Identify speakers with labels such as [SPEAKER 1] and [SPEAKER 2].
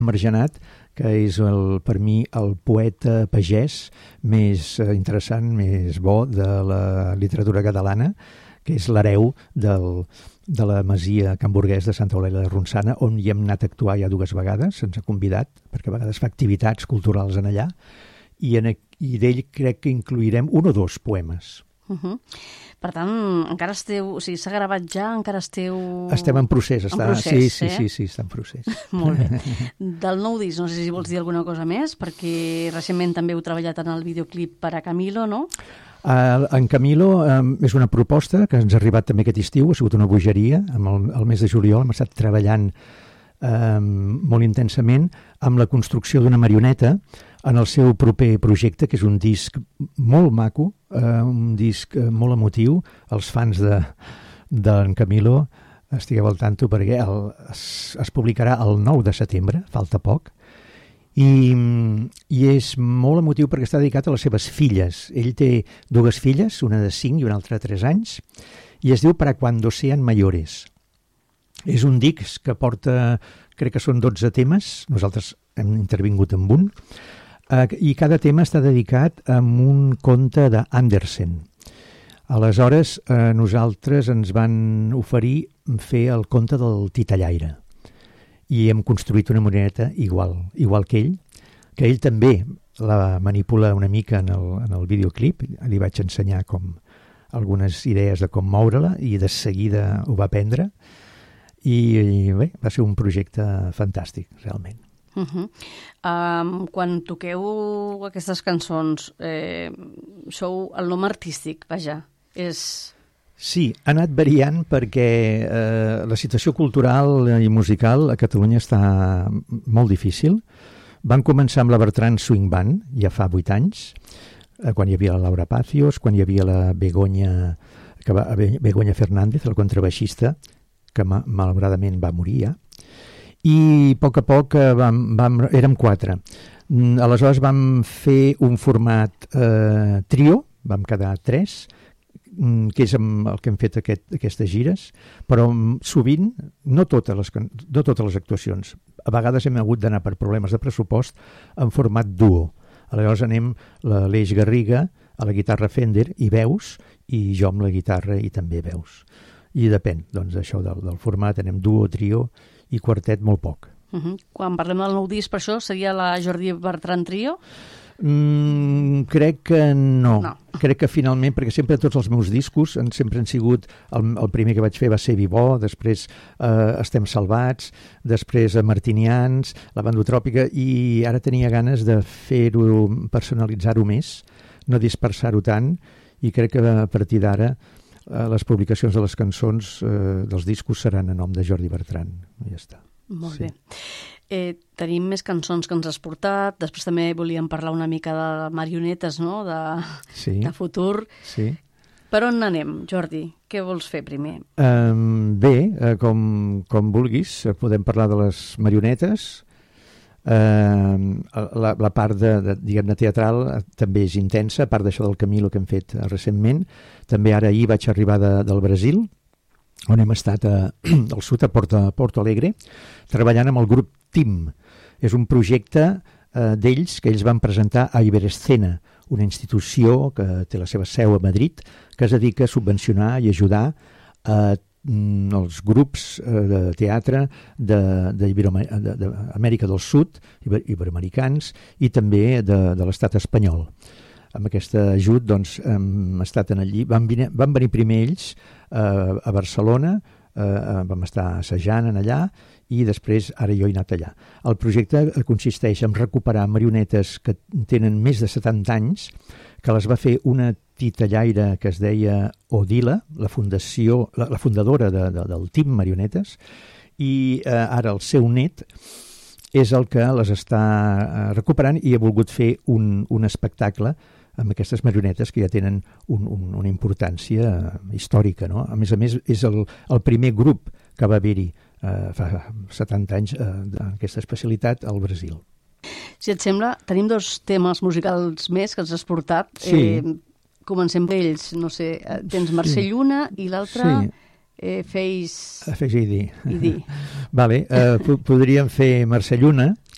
[SPEAKER 1] Margenat, que és per mi el poeta pagès més interessant, més bo de la literatura catalana, que és l'hereu de la masia Can Burguès de Santa Eulàlia de Ronçana, on hi hem anat a actuar ja 2 vegades, se'ns ha convidat, perquè a vegades fa activitats culturals en allà, i d'ell crec que incluirem 1 o 2 poemes.
[SPEAKER 2] Per tant, encara esteu... O sigui, s'ha gravat ja, encara esteu...
[SPEAKER 1] Estem en procés. Sí, està en procés.
[SPEAKER 2] Molt bé. Del nou disc, no sé si vols dir alguna cosa més, perquè recentment també heu treballat en el videoclip per a Camilo, no?
[SPEAKER 1] En Camilo és una proposta que ens ha arribat també aquest estiu, ha sigut una bogeria. El mes de juliol hem estat treballant molt intensament amb la construcció d'una marioneta en el seu proper projecte, que és un disc molt maco, un disc molt emotiu. Els fans d'en Camilo estigueu al tanto perquè es publicarà el 9 de setembre, falta poc, i és molt emotiu perquè està dedicat a les seves filles. Ell té 2 filles, una de 5 i una altra de 3 anys, i es diu Para cuando sean mayores. És un disc que porta, crec que són 12 temes, nosaltres hem intervingut amb un, i cada tema està dedicat a un conte d'Andersen. Aleshores, nosaltres ens van oferir fer el conte del titellaire i hem construït una marioneta igual que ell també la manipula una mica en el videoclip. Li vaig ensenyar algunes idees de com moure-la i de seguida ho va aprendre i bé, va ser un projecte fantàstic, realment.
[SPEAKER 2] Quan toqueu aquestes cançons, sou el nom artístic, vaja, és...
[SPEAKER 1] Sí, ha anat variant perquè la situació cultural i musical a Catalunya està molt difícil. Van començar amb la Bertran Swing Band, ja fa 8 anys, quan hi havia la Laura Pacios, quan hi havia la Begoña Fernández, el contrabaixista, que malauradament va morir ja. I a poc érem 4. Aleshores vam fer un format trio, vam quedar 3, que és el que hem fet aquestes gires, però sovint, no totes les actuacions, a vegades hem hagut d'anar per problemes de pressupost en format duo. Aleshores anem l'Aleix Garriga a la guitarra Fender i veus, i jo amb la guitarra i també veus. I depèn, doncs, això del format, anem duo, trio i quartet molt poc.
[SPEAKER 2] Quan parlem del nou disc, per això seria la Jordi Bertran Trio?
[SPEAKER 1] Crec que no. Crec que finalment, perquè sempre tots els meus discos sempre han sigut, el primer que vaig fer va ser Vivó, després Estem Salvats, després Martinians, la Bandotròpica, i ara tenia ganes de fer-ho, personalitzar-ho més, no dispersar-ho tant, i crec que a partir d'ara les publicacions de les cançons dels discos seran a nom de Jordi Bertran. Ja està.
[SPEAKER 2] Molt bé. Tenim més cançons que ens has portat, després també volíem parlar una mica de marionetes, no? De futur.
[SPEAKER 1] Sí.
[SPEAKER 2] Per on anem, Jordi? Què vols fer primer?
[SPEAKER 1] Bé, com vulguis, podem parlar de les marionetes. La part diguem-ne teatral també és intensa, a part d'això del Camilo que hem fet recentment. També ara ahir vaig arribar del Brasil, on hem estat al sud, a Porto Alegre, treballant amb el grup TIM. És un projecte d'ells que ells van presentar a Iberescena, una institució que té la seva seu a Madrid, que es dedica a subvencionar i ajudar els grups de teatre d'Amèrica del Sud, iberoamericans, i també de l'estat espanyol. Amb aquest ajut doncs, hem estat allí. Van venir primer ells a Barcelona, vam estar assajant allà, i després ara jo he anat allà. El projecte consisteix en recuperar marionetes que tenen més de 70 anys, que les va fer una titellaire que es deia Odila, la fundadora del Team Marionetes, i ara el seu net és el que les està recuperant i ha volgut fer un espectacle amb aquestes marionetes que ja tenen una importància històrica, no? A més, és el primer grup que va haver-hi fa 70 anys d'aquesta especialitat al Brasil.
[SPEAKER 2] Si et sembla, tenim 2 temes musicals més que ens has portat.
[SPEAKER 1] Sí.
[SPEAKER 2] Comencem per ells, no sé, tens Mercè Lluna i l'altre Face
[SPEAKER 1] ID.
[SPEAKER 2] ID.
[SPEAKER 1] Vale, podríem fer Mercè Lluna,